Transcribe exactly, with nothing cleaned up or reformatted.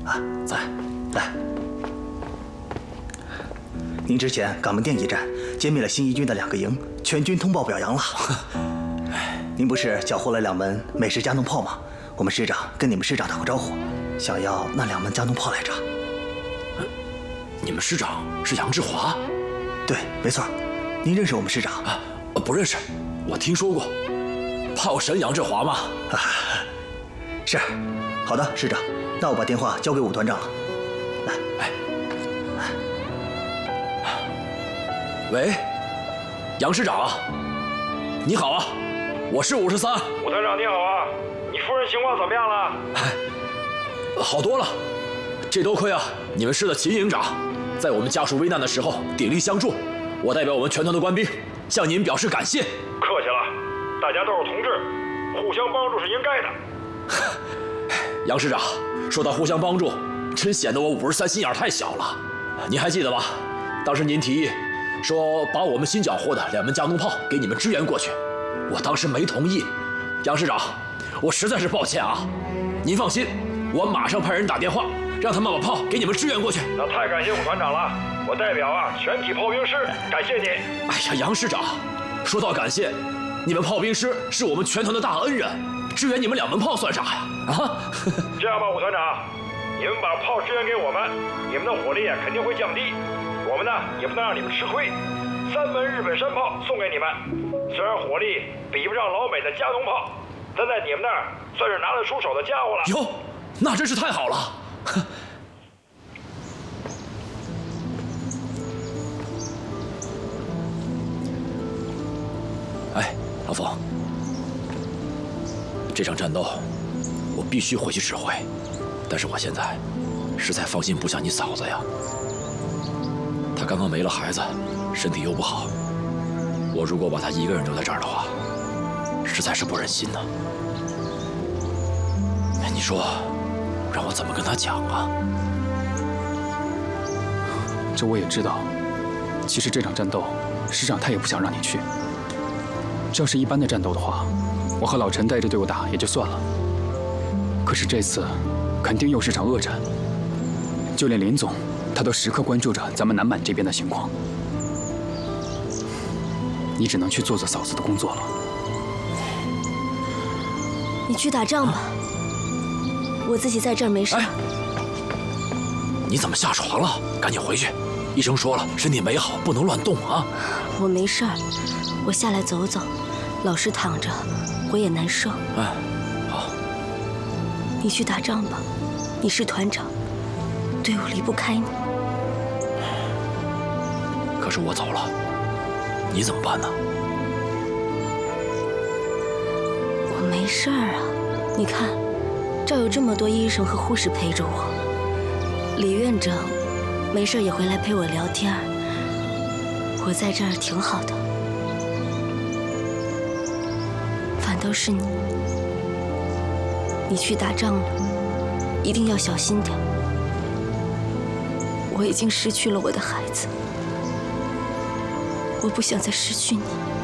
啊，来，来。您之前港门店一战歼灭了新一军的两个营，全军通报表扬了。您不是缴获了两门美式加农炮吗？我们师长跟你们师长打过招呼，想要那两门加农炮来着。 你们师长是杨志华？ 对，没错。您认识我们师长啊？不认识，我听说过。炮神杨志华吗？ 啊，是。好的，师长，那我把电话交给武团长了。来， 哎，喂，杨师长，你好啊，我是五十三。 武团长你好啊，你夫人情况怎么样了？ 哎，好多了，这多亏啊你们师的秦营长，在我们家属危难的时候鼎力相助，我代表我们全团的官兵向您表示感谢。 客气了，大家都是同志，互相帮助是应该的。 杨师长，说到互相帮助，真显得我五十三心眼太小了。您还记得吧？当时您提议说把我们新缴获的两门加农炮给你们支援过去，我当时没同意。杨师长，我实在是抱歉啊。您放心，我马上派人打电话，让他们把炮给你们支援过去。 那太感谢武团长了，我代表啊全体炮兵师感谢你。 哎呀，杨师长，说到感谢，你们炮兵师是我们全团的大恩人，支援你们两门炮算啥呀？啊！ 这样吧，武团长，你们把炮支援给我们，你们的火力肯定会降低。我们呢也不能让你们吃亏，三门日本山炮送给你们，虽然火力比不上老美的加农炮，但在你们那儿算是拿得出手的家伙了。 哟，那真是太好了！哎，老冯，这场战斗我必须回去指挥，但是我现在实在放心不下你嫂子呀。她刚刚没了孩子，身体又不好，我如果把她一个人留在这儿的话，实在是不忍心呐。哎，你说让我怎么跟她讲啊？ 这我也知道，其实这场战斗，师长他也不想让你去。这要是一般的战斗的话，我和老陈带着队伍打也就算了。可是这次，肯定又是场恶战。就连林总，他都时刻关注着咱们南满这边的情况。你只能去做做嫂子的工作了。 你去打仗吧，啊、我自己在这儿没事。 哎，你怎么下床了？赶紧回去，医生说了，身体没好，不能乱动啊。 我没事儿，我下来走走，老是躺着，我也难受。 哎，好， 你去打仗吧，你是团长，队伍离不开你。 可是我走了，你怎么办呢？ 我没事儿啊，你看，这儿有这么多医生和护士陪着我，李院长没事也会来陪我聊天儿。我在这儿挺好的，反倒是你，你去打仗了，一定要小心点。我已经失去了我的孩子，我不想再失去你。